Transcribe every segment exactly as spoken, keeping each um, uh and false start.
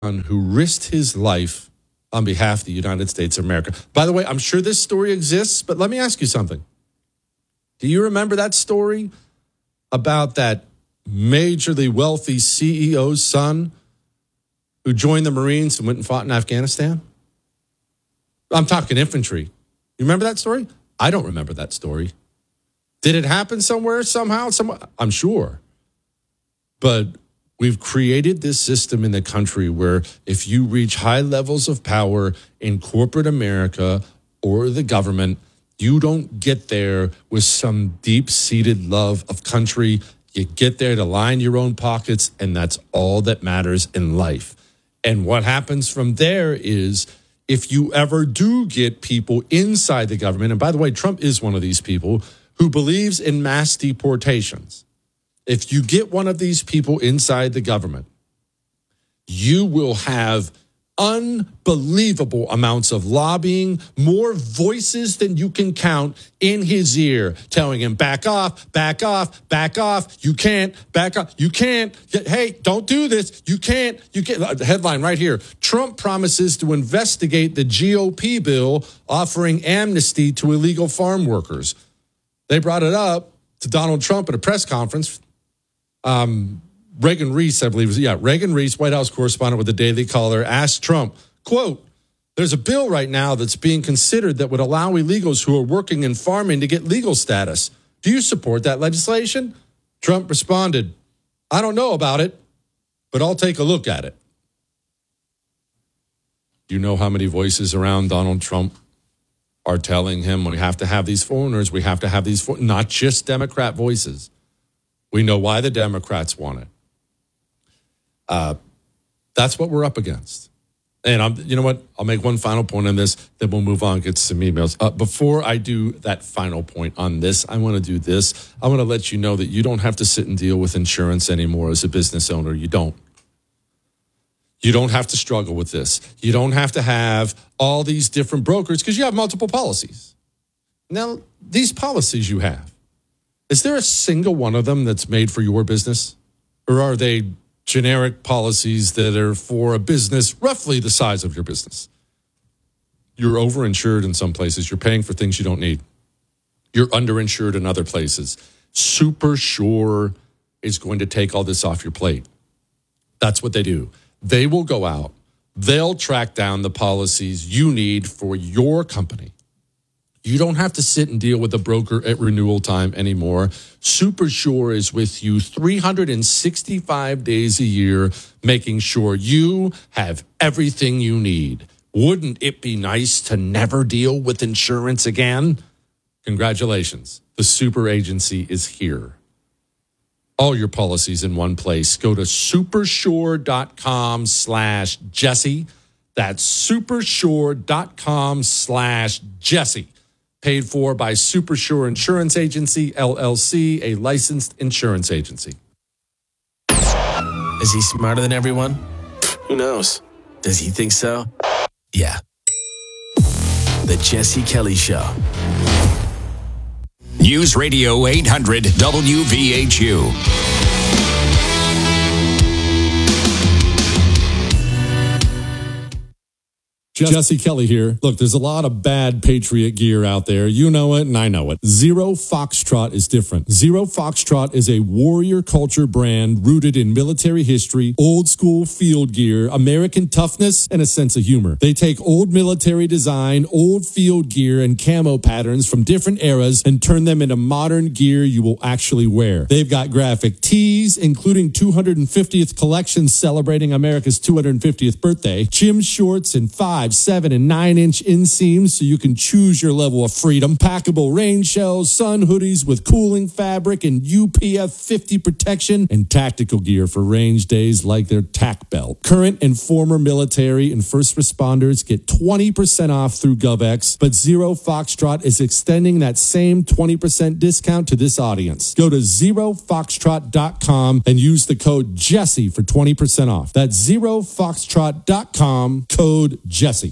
who risked his life on behalf of the United States of America. By the way, I'm sure this story exists, but let me ask you something. Do you remember that story about that majorly wealthy C E O's son who joined the Marines and went and fought in Afghanistan? I'm talking infantry. You remember that story? I don't remember that story. Did it happen somewhere, somehow? Somewhere? I'm sure. But we've created this system in the country where if you reach high levels of power in corporate America or the government, you don't get there with some deep-seated love of country. You get there to line your own pockets, and that's all that matters in life. And what happens from there is if you ever do get people inside the government, and by the way, Trump is one of these people who believes in mass deportations. If you get one of these people inside the government, you will have unbelievable amounts of lobbying, more voices than you can count in his ear, telling him, back off, back off, back off. You can't, back off. You can't. Hey, don't do this. You can't. You can't. The headline right here. Trump promises to investigate the G O P bill offering amnesty to illegal farm workers. They brought it up to Donald Trump at a press conference. Um, Reagan Reese, I believe, was, yeah, Reagan Reese, White House correspondent with the Daily Caller, asked Trump, quote, there's a bill right now that's being considered that would allow illegals who are working in farming to get legal status. Do you support that legislation? Trump responded, I don't know about it, but I'll take a look at it. Do you know how many voices around Donald Trump are telling him we have to have these foreigners, we have to have these, for-, not just Democrat voices. We know why the Democrats want it. Uh, that's what we're up against. And I'm, you know what? I'll make one final point on this, then we'll move on, get some emails. Uh, before I do that final point on this, I want to do this. I want to let you know that you don't have to sit and deal with insurance anymore as a business owner. You don't. You don't have to struggle with this. You don't have to have all these different brokers because you have multiple policies. Now, these policies you have, is there a single one of them that's made for your business? Or are they generic policies that are for a business roughly the size of your business? You're overinsured in some places. You're paying for things you don't need. You're underinsured in other places. Super Sure is going to take all this off your plate. That's what they do. They will go out. They'll track down the policies you need for your company. You don't have to sit and deal with a broker at renewal time anymore. Super Sure is with you three hundred sixty-five days a year, making sure you have everything you need. Wouldn't it be nice to never deal with insurance again? Congratulations. The Super Agency is here. All your policies in one place. Go to supersure.com slash Jesse. That's supersure.com slash Jesse. Paid for by Super Sure Insurance Agency, L L C, a licensed insurance agency. Is he smarter than everyone? Who knows? Does he think so? Yeah. The Jesse Kelly Show. News Radio eight hundred W V H U. Jesse Kelly here. Look, there's a lot of bad Patriot gear out there. You know it, and I know it. Zero Foxtrot is different. Zero Foxtrot is a warrior culture brand rooted in military history, old school field gear, American toughness, and a sense of humor. They take old military design, old field gear, and camo patterns from different eras and turn them into modern gear you will actually wear. They've got graphic tees, including two hundred fiftieth collections celebrating America's two hundred fiftieth birthday, gym shorts, and five, seven, and nine inch inseams so you can choose your level of freedom. Packable rain shells, sun hoodies with cooling fabric and U P F fifty protection, and tactical gear for range days like their tack belt. Current and former military and first responders get twenty percent off through GovX, but Zero Foxtrot is extending that same twenty percent discount to this audience. Go to zero foxtrot dot com and use the code Jesse for twenty percent off. That's zero foxtrot dot com, code Jesse.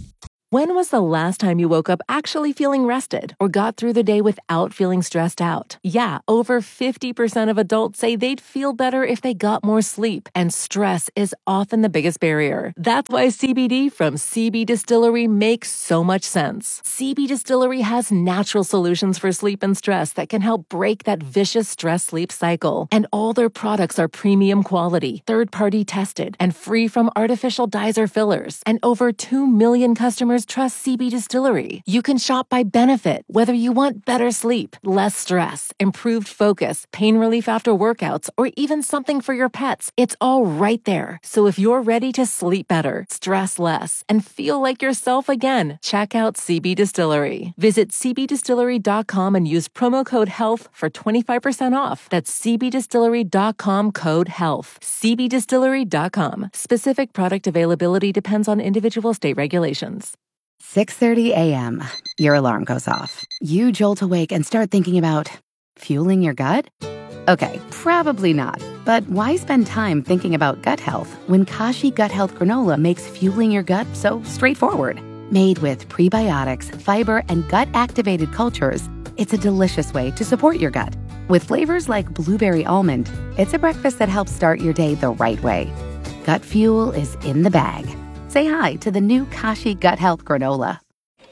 When was the last time you woke up actually feeling rested or got through the day without feeling stressed out? Yeah, over fifty percent of adults say they'd feel better if they got more sleep, and stress is often the biggest barrier. That's why C B D from C B Distillery makes so much sense. C B Distillery has natural solutions for sleep and stress that can help break that vicious stress-sleep cycle. And all their products are premium quality, third-party tested, and free from artificial dyes or fillers. And over two million customers trust C B Distillery. You can shop by benefit, whether you want better sleep, less stress, improved focus, pain relief after workouts, or even something for your pets. It's all right there. So if you're ready to sleep better, stress less, and feel like yourself again, check out C B Distillery. Visit c b distillery dot com and use promo code HEALTH for twenty-five percent off. That's c b distillery dot com code HEALTH. c b distillery dot com. Specific product availability depends on individual state regulations. six thirty a.m. Your alarm goes off. You jolt awake and start thinking about fueling your gut? Okay, probably not. But why spend time thinking about gut health when Kashi Gut Health Granola makes fueling your gut so straightforward? Made with prebiotics, fiber, and gut-activated cultures, it's a delicious way to support your gut. With flavors like blueberry almond, it's a breakfast that helps start your day the right way. Gut fuel is in the bag. Say hi to the new Kashi Gut Health Granola.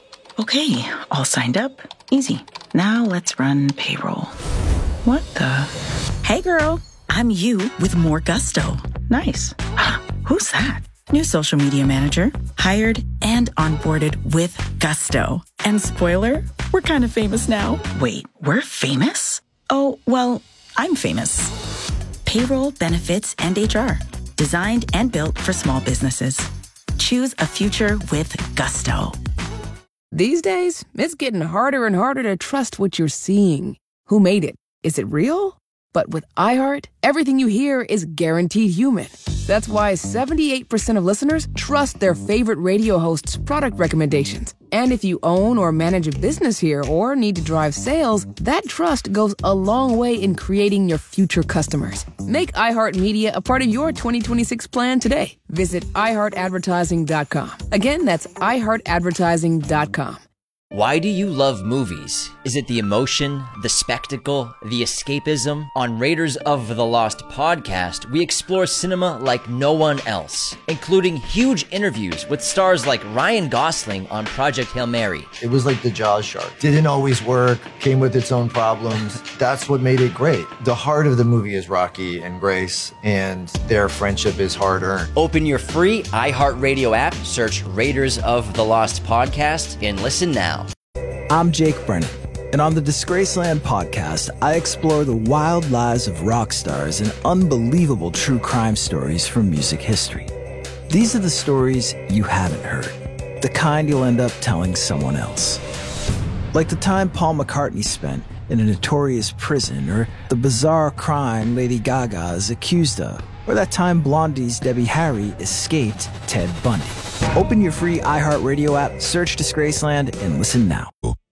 Okay, all signed up. Easy. Now let's run payroll. What the? Hey girl, I'm you with more gusto. Nice. Who's that? New social media manager. Hired and onboarded with gusto. And spoiler, we're kind of famous now. Wait, we're famous? Oh, well, I'm famous. Payroll, benefits, and H R. Designed and built for small businesses. Choose a future with gusto. These days, it's getting harder and harder to trust what you're seeing. Who made it? Is it real? But with iHeart, everything you hear is guaranteed human. That's why seventy-eight percent of listeners trust their favorite radio hosts' product recommendations. And if you own or manage a business here or need to drive sales, that trust goes a long way in creating your future customers. Make iHeartMedia a part of your twenty twenty-six plan today. Visit i heart advertising dot com. Again, that's i heart advertising dot com. Why do you love movies? Is it the emotion, the spectacle, the escapism? On Raiders of the Lost podcast, we explore cinema like no one else, including huge interviews with stars like Ryan Gosling on Project Hail Mary. It was like the Jaws shark. Didn't always work, came with its own problems. That's what made it great. The heart of the movie is Rocky and Grace, and their friendship is hard-earned. Open your free iHeartRadio app, search Raiders of the Lost podcast, and listen now. I'm Jake Brennan, and on the Disgraceland podcast, I explore the wild lives of rock stars and unbelievable true crime stories from music history. These are the stories you haven't heard, the kind you'll end up telling someone else. Like the time Paul McCartney spent in a notorious prison, or the bizarre crime Lady Gaga is accused of, or that time Blondie's Debbie Harry escaped Ted Bundy. Open your free iHeartRadio app, search Disgraceland, and listen now.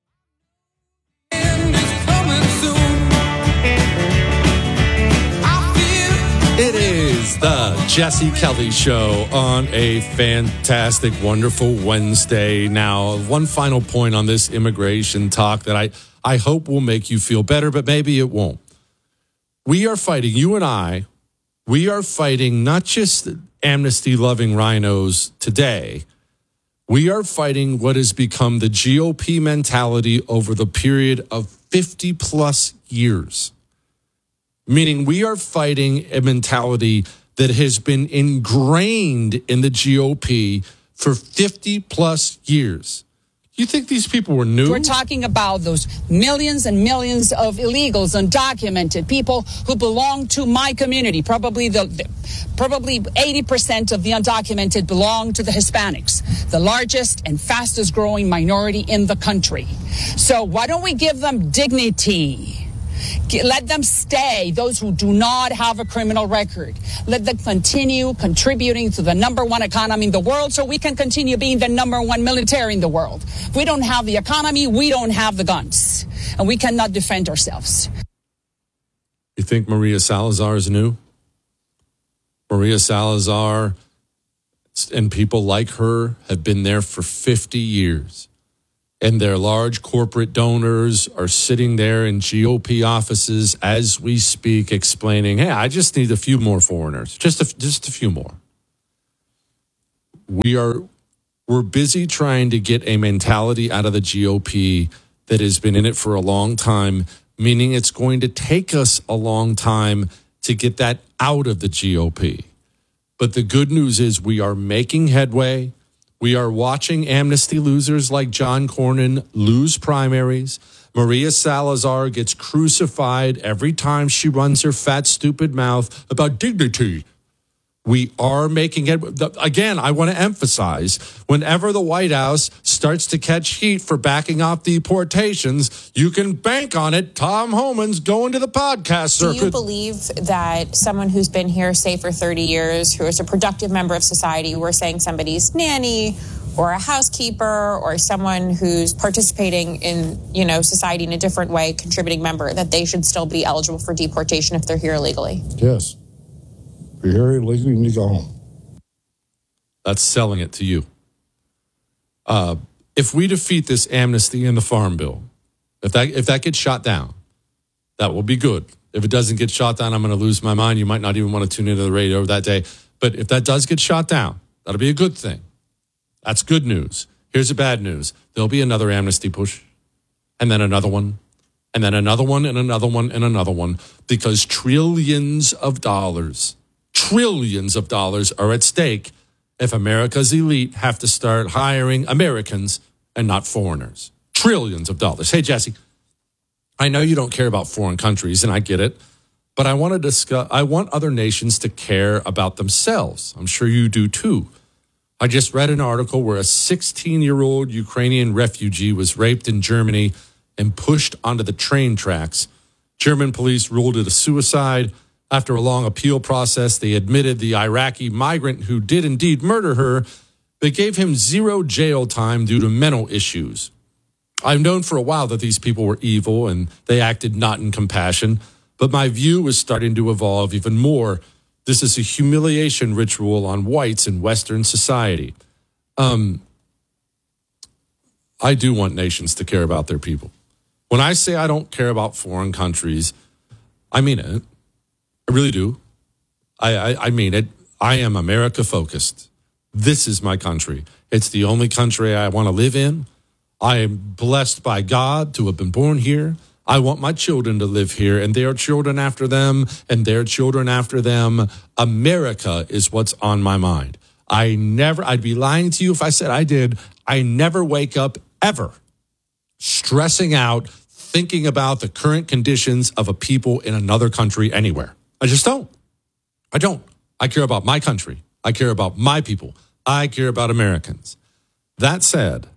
It is the Jesse Kelly Show on a fantastic, wonderful Wednesday. Now, one final point on this immigration talk that I, I hope will make you feel better, but maybe it won't. We are fighting, you and I, we are fighting not just amnesty-loving rhinos today. We are fighting what has become the G O P mentality over the period of fifty-plus years. Meaning we are fighting a mentality that has been ingrained in the G O P for fifty-plus years. You think these people were new? We're talking about those millions and millions of illegals, undocumented people who belong to my community. Probably the, the probably eighty percent of the undocumented belong to the Hispanics, the largest and fastest growing minority in the country. So why don't we give them dignity? Let them stay, those who do not have a criminal record. Let them continue contributing to the number one economy in the world so we can continue being the number one military in the world. If we don't have the economy, we don't have the guns, and we cannot defend ourselves. You think Maria Salazar is new? Maria Salazar And people like her have been there for fifty years. And their large corporate donors are sitting there in G O P offices as we speak, explaining, hey, I just need a few more foreigners, just a, just a few more. We are, we're busy trying to get a mentality out of the G O P that has been in it for a long time, meaning it's going to take us a long time to get that out of the G O P. But the good news is we are making headway. We are watching amnesty losers like John Cornyn lose primaries. Maria Salazar gets crucified every time she runs her fat, stupid mouth about dignity. We are making it. Again, I want to emphasize, whenever the White House starts to catch heat for backing off deportations, you can bank on it. Tom Homan's going to the podcast circuit. Do you believe that someone who's been here, say, for thirty years, who is a productive member of society, we're saying somebody's nanny or a housekeeper or someone who's participating in, you know, society in a different way, contributing member, that they should still be eligible for deportation if they're here illegally? Yes. If you're here illegally, you need to go home. That's selling it to you. Uh, if we defeat this amnesty in the Farm Bill, if that if that gets shot down, that will be good. If it doesn't get shot down, I'm going to lose my mind. You might not even want to tune into the radio that day. But if that does get shot down, that'll be a good thing. That's good news. Here's the bad news. There'll be another amnesty push, and then another one, and then another one, and another one, and another one, because trillions of dollars Trillions of dollars are at stake if America's elite have to start hiring Americans and not foreigners. Trillions of dollars. Hey, Jesse, I know you don't care about foreign countries, and I get it, but I want to discuss. I want other nations to care about themselves. I'm sure you do too. I just read an article where a sixteen-year-old Ukrainian refugee was raped in Germany and pushed onto the train tracks. German police ruled it a suicide. After a long appeal process, they admitted the Iraqi migrant who did indeed murder her, but gave him zero jail time due to mental issues. I've known for a while that these people were evil and they acted not in compassion, but my view is starting to evolve even more. This is a humiliation ritual on whites in Western society. Um, I do want nations to care about their people. When I say I don't care about foreign countries, I mean it. I really do. I, I, I mean it. I am America focused. This is my country. It's the only country I want to live in. I am blessed by God to have been born here. I want my children to live here and their children after them and their children after them. America is what's on my mind. I never, I'd be lying to you if I said I did. I never wake up ever stressing out, thinking about the current conditions of a people in another country anywhere. I just don't. I don't. I care about my country. I care about my people. I care about Americans. That said,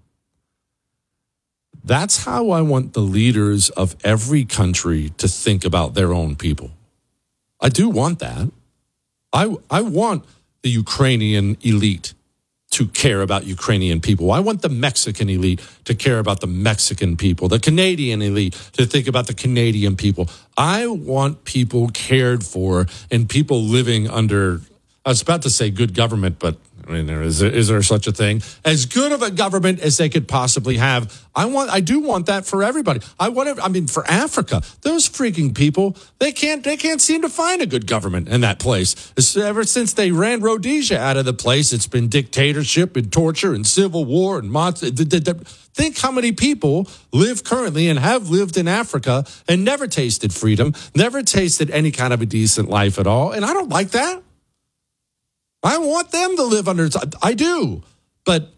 that's how I want the leaders of every country to think about their own people. I do want that. I, I want the Ukrainian elite to care about Ukrainian people. I want the Mexican elite to care about the Mexican people, the Canadian elite to think about the Canadian people. I want people cared for and people living under, I was about to say good government, but I mean, is there, is there such a thing? As good of a government as they could possibly have. I want, I do want that for everybody. I want, I mean, for Africa, those freaking people, they can't, they can't seem to find a good government in that place. It's, ever since they ran Rhodesia out of the place, it's been dictatorship and torture and civil war and monster. Think how many people live currently and have lived in Africa and never tasted freedom, never tasted any kind of a decent life at all. And I don't like that. I want them to live under, I do, but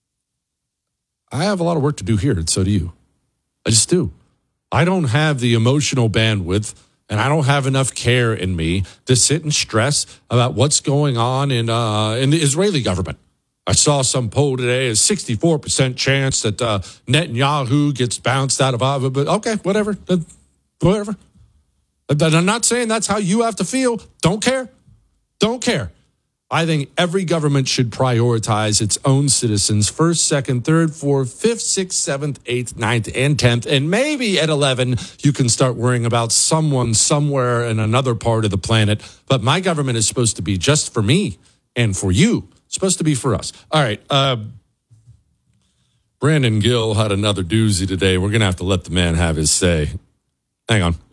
I have a lot of work to do here, and so do you. I just do. I don't have the emotional bandwidth, and I don't have enough care in me to sit and stress about what's going on in uh, in the Israeli government. I saw some poll today, a sixty-four percent chance that uh, Netanyahu gets bounced out of office, but okay, whatever, whatever. I'm not saying that's how you have to feel. Don't care. Don't care. I think every government should prioritize its own citizens first, second, third, fourth, fifth, sixth, seventh, eighth, ninth, and tenth. And maybe at eleven, you can start worrying about someone somewhere in another part of the planet. But my government is supposed to be just for me and for you supposed to be for us. All right. Uh, Brandon Gill had another doozy today. We're going to have to let the man have his say. Hang on.